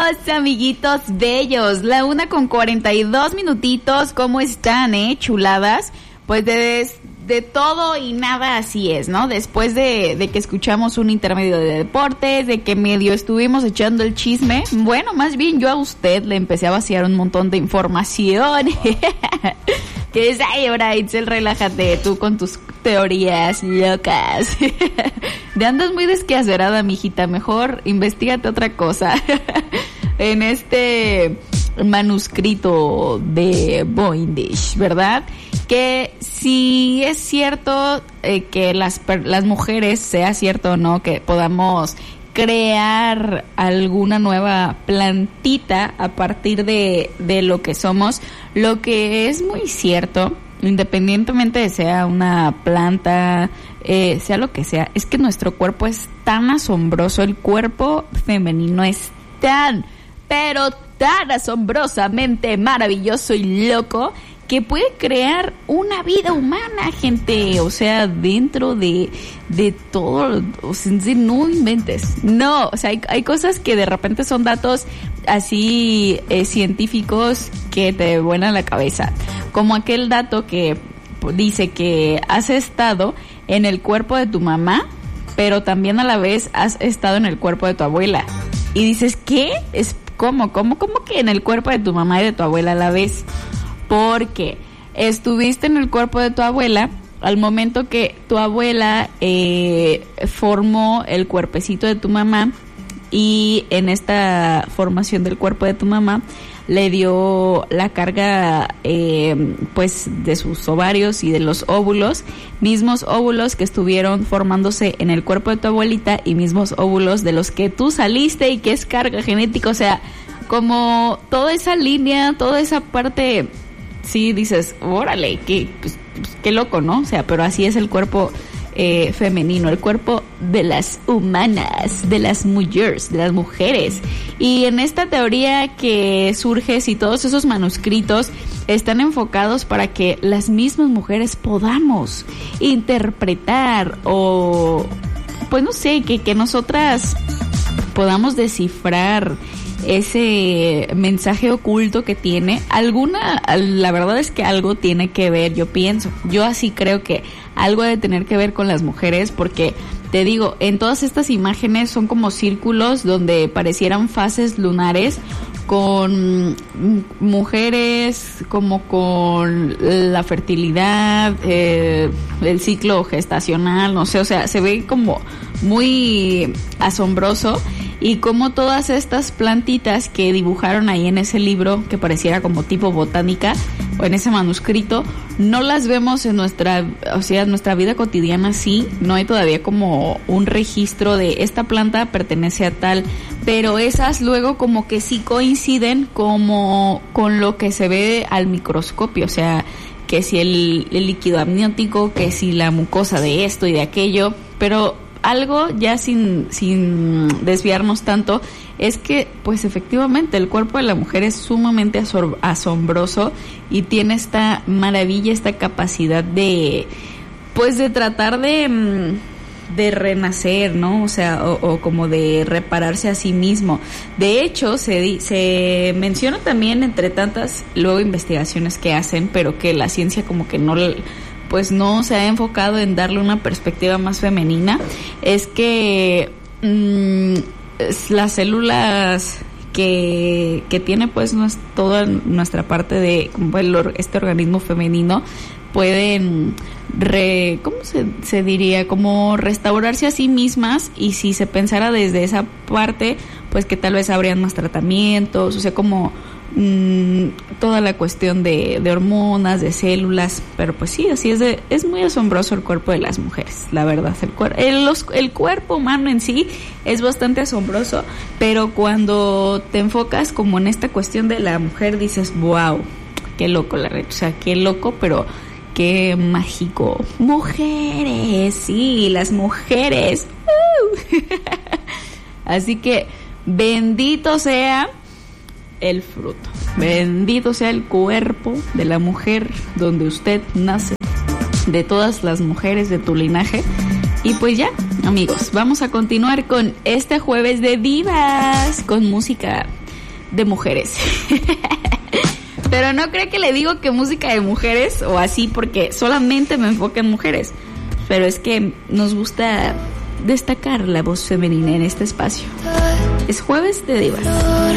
amiguitos bellos, la 1:42 minutitos, ¿cómo están, chuladas? Pues de todo y nada así es, ¿no? Después de que escuchamos un intermedio de deportes, de que medio estuvimos echando el chisme, bueno, más bien yo a usted le empecé a vaciar un montón de información. Que es, ay, ahora Itzel, relájate, tú con tus teorías locas. Te andas muy desquacerada, mijita, mejor investígate otra cosa. En este manuscrito de Boindish, ¿verdad? Que si es cierto que las mujeres, sea cierto o no, que podamos crear alguna nueva plantita a partir de lo que somos, lo que es muy cierto, independientemente de sea una planta, sea lo que sea, es que nuestro cuerpo es tan asombroso, el cuerpo femenino es tan, pero tan asombrosamente maravilloso y loco, que puede crear una vida humana, gente, o sea, dentro de todo, o sea, no inventes, no, o sea, hay cosas que de repente son datos así científicos que te vuelan la cabeza, como aquel dato que dice que has estado en el cuerpo de tu mamá, pero también a la vez has estado en el cuerpo de tu abuela, y dices, ¿qué? ¿Cómo que en el cuerpo de tu mamá y de tu abuela a la vez? Porque estuviste en el cuerpo de tu abuela al momento que tu abuela formó el cuerpecito de tu mamá, y en esta formación del cuerpo de tu mamá le dio la carga pues de sus ovarios y de los óvulos, mismos óvulos que estuvieron formándose en el cuerpo de tu abuelita y mismos óvulos de los que tú saliste y que es carga genética, o sea, como toda esa línea, toda esa parte. Sí, dices, órale, qué loco, ¿no? O sea, pero así es el cuerpo femenino, el cuerpo de las humanas, de las mujeres. Y en esta teoría que surge, si todos esos manuscritos están enfocados para que las mismas mujeres podamos interpretar o, pues no sé, que nosotras podamos descifrar ese mensaje oculto que tiene la verdad es que algo tiene que ver, yo así creo que algo debe tener que ver con las mujeres, porque te digo, en todas estas imágenes son como círculos donde parecieran fases lunares con mujeres, como con la fertilidad, el ciclo gestacional, no sé, o sea, se ve como muy asombroso. Y como todas estas plantitas que dibujaron ahí en ese libro, que pareciera como tipo botánica, o en ese manuscrito, no las vemos en nuestra vida cotidiana, sí, no hay todavía como un registro de esta planta pertenece a tal, pero esas luego como que sí coinciden como con lo que se ve al microscopio, o sea, que si el líquido amniótico, que si la mucosa de esto y de aquello, pero algo ya sin desviarnos tanto, es que pues efectivamente el cuerpo de la mujer es sumamente asombroso y tiene esta maravilla, esta capacidad de tratar de renacer, ¿no? O sea, o como de repararse a sí mismo. De hecho, se menciona también entre tantas luego investigaciones que hacen, pero que la ciencia como que no se ha enfocado en darle una perspectiva más femenina, es que las células que tiene pues toda nuestra parte de este organismo femenino pueden ¿cómo se diría? Como restaurarse a sí mismas, y si se pensara desde esa parte, pues que tal vez habrían más tratamientos, o sea, como toda la cuestión de hormonas, de células, pero pues sí, así es muy asombroso el cuerpo de las mujeres, la verdad, el cuerpo humano en sí es bastante asombroso, pero cuando te enfocas como en esta cuestión de la mujer, dices, wow, qué loco la red, o sea, qué loco, pero qué mágico. Mujeres, sí, las mujeres. Así que bendito sea el fruto, bendito sea el cuerpo de la mujer donde usted nace, de todas las mujeres de tu linaje. Y pues ya, amigos, vamos a continuar con este jueves de divas, con música de mujeres. Pero no creo que le digo que música de mujeres o así porque solamente me enfoco en mujeres. Pero es que nos gusta destacar la voz femenina en este espacio. Es jueves de divas.